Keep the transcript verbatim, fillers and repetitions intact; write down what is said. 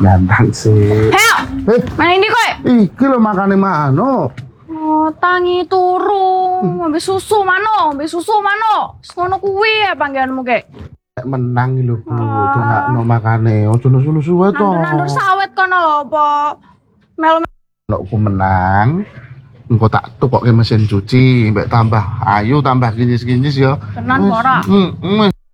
Nantang sih. Heo, Eh, mana ini kowe? iki lho makane mano. Oh, tangi turu, ngombe susu mano, ngombe susu mano. Ngono kuwi ya panggilanmu kek. Nek menang iki lho, Bu. Ah. Dongakno makane. Ojo nusu-nusu wae to. Nandur-nandur sawit kono lho apa? Melu Nek aku menang, engko tak tukokke mesin cuci, mbek tambah ayu, tambah kinyis-kinyis ya. tenan ora? Hmm, hmm,